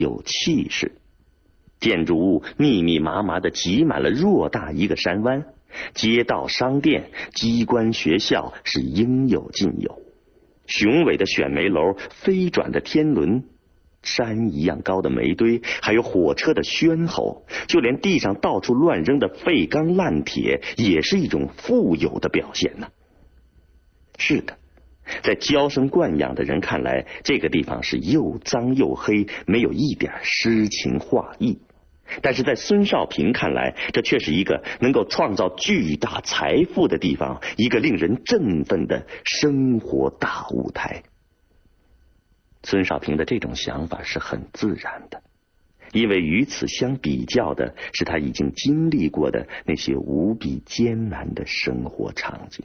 有气势。建筑物密密麻麻地挤满了偌大一个山湾，街道、商店、机关、学校是应有尽有。雄伟的选煤楼，飞转的天轮，山一样高的煤堆，还有火车的喧吼，就连地上到处乱扔的废钢烂铁，也是一种富有的表现呢。是的，在娇生惯养的人看来，这个地方是又脏又黑，没有一点诗情画意。但是在孙少平看来，这却是一个能够创造巨大财富的地方，一个令人振奋的生活大舞台。孙少平的这种想法是很自然的，因为与此相比较的是他已经经历过的那些无比艰难的生活场景。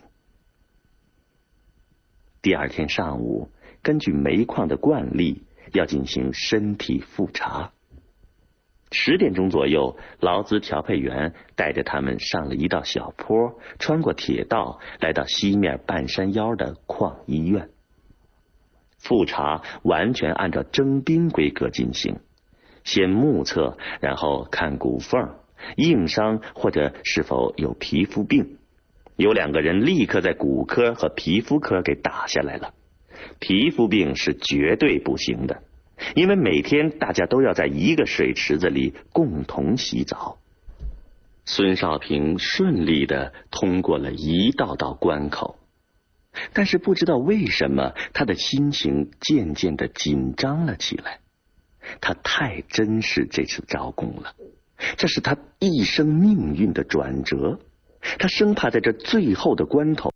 第二天上午，根据煤矿的惯例，要进行身体复查。10点钟左右，劳资调配员带着他们上了一道小坡，穿过铁道，来到西面半山腰的矿医院。复查完全按照征兵规格进行，先目测，然后看骨缝、硬伤或者是否有皮肤病。有2个人立刻在骨科和皮肤科给打下来了，皮肤病是绝对不行的，因为每天大家都要在一个水池子里共同洗澡。孙少平顺利地通过了一道道关口，但是不知道为什么他的心情渐渐地紧张了起来。他太珍视这次招工了，这是他一生命运的转折，他生怕在这最后的关头